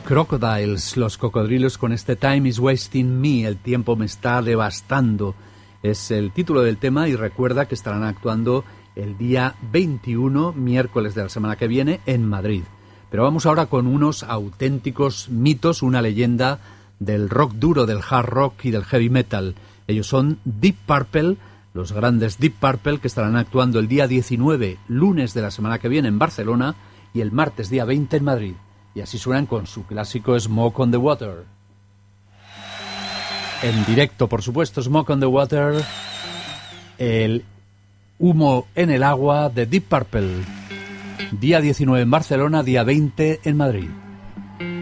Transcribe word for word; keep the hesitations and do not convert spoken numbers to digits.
Crocodiles, los cocodrilos, con este Time is Wasting Me, el tiempo me está devastando. Es el título del tema y recuerda que estarán actuando el día veintiuno, miércoles de la semana que viene, en Madrid. Pero vamos ahora con unos auténticos mitos, una leyenda del rock duro, del hard rock y del heavy metal. Ellos son Deep Purple, los grandes Deep Purple, que estarán actuando el día diecinueve, lunes de la semana que viene, en Barcelona, y el martes día veinte en Madrid. Y así suenan con su clásico Smoke on the Water. En directo, por supuesto, Smoke on the Water, el humo en el agua de Deep Purple. Día diecinueve en Barcelona, día veinte en Madrid.